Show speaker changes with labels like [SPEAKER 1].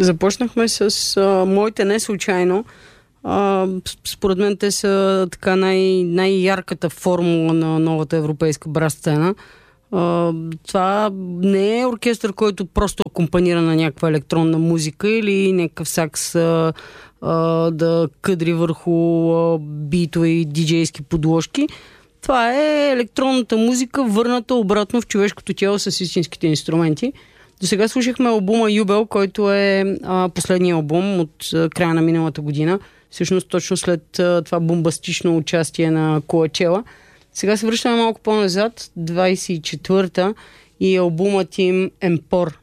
[SPEAKER 1] Започнахме с моите не случайно. Според мен те са така най-ярката формула на новата европейска брас сцена. Това не е оркестър, който просто акомпанира на някаква електронна музика или някакъв сакс да къдри върху битове и диджейски подложки. Това е електронната музика, върната обратно в човешкото тяло с истинските инструменти. До сега слушахме албума Юбел, който е последния албум от края на миналата година. Всъщност точно след това бомбастично участие на Коачела. Сега се връщаме малко по-назад, 24-та, и албумът им Емпор.